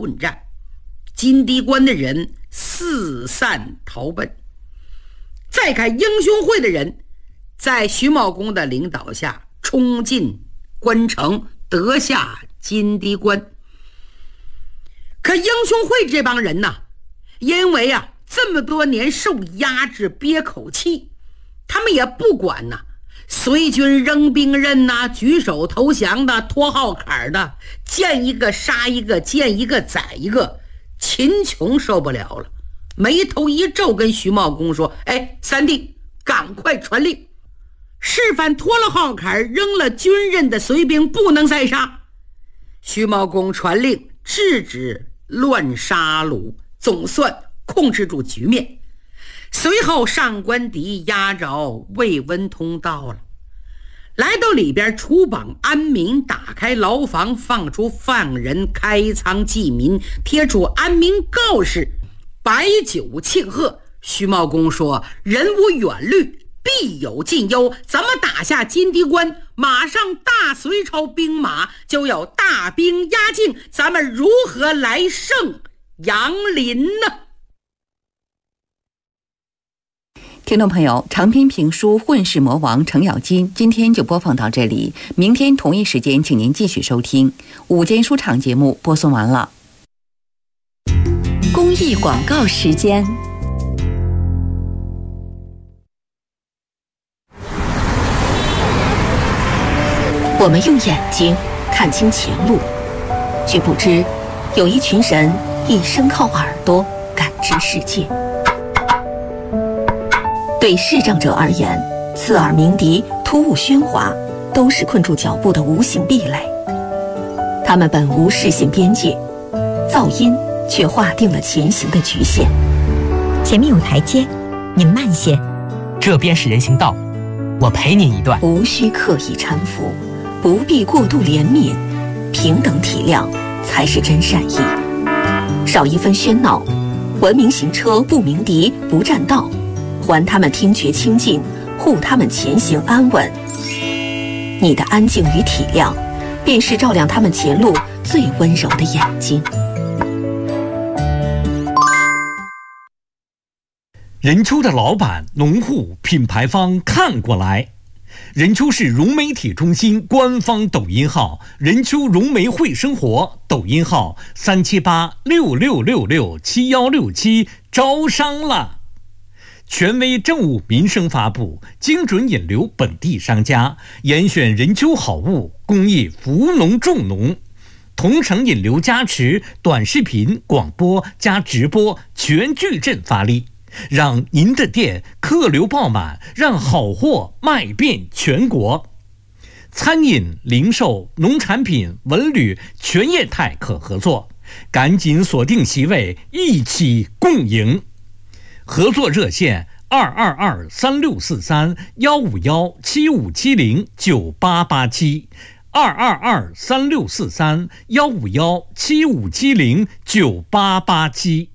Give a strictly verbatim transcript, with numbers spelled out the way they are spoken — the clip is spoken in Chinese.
混战，金堤关的人四散逃奔。再看英雄会的人在徐茂公的领导下冲进关城，得下金堤关。可英雄会这帮人呐，因为啊这么多年受压制憋口气，他们也不管呐，随军扔兵刃呐、举手投降的、拖号坎的，见一个杀一个，见一个宰一个，秦琼受不了了，眉头一皱，跟徐茂公说：哎，三弟，赶快传令，示范脱了号坎扔了军刃的随兵不能再杀。徐茂公传令制止乱杀戮，总算控制住局面。随后上官迪押着魏文通到了，来到里边除绑安民，打开牢房，放出犯人，开仓济民，贴出安民告示，摆酒庆贺。徐茂公说：人无远虑，必有近忧，咱们打下金堤关，马上大隋朝兵马就要大兵压境，咱们如何来胜杨林呢？ 听众朋友，长篇评书《混世魔王程咬金》今天就播放到这里，明天同一时间请您继续收听午间书场节目播送完了。 公益广告时间。我们用眼睛看清前路，却不知有一群人一生靠耳朵感知世界。对视障者而言，刺耳鸣笛、突兀喧哗都是困住脚步的无形壁垒。他们本无视线边界，噪音却划定了前行的局限。 前面有台阶，您慢些。 这边是人行道，我陪您一段。 无需刻意搀扶，不必过度怜悯，平等体谅才是真善意。少一分喧闹，文明行车不鸣笛不占道，还他们听觉清净，护他们前行安稳。你的安静与体谅，便是照亮他们前路最温柔的眼睛。 任丘的老板、农户、品牌方看过来。任丘市融媒体中心官方抖音号任丘融媒会生活，抖音号三七八六六六六七幺六七，招商了。权威政务民生发布，精准引流本地商家，严选任丘好物，公益扶农种农，同城引流加持，短视频、广播加直播全矩阵发力，让您的店客流爆满，让好货卖遍全国。餐饮、零售、农产品、文旅全业态可合作，赶紧锁定席位，一起共赢。合作热线二二二三六四三幺五幺七五七零九八八七，二二二三六四三幺五幺七五七零九八八七。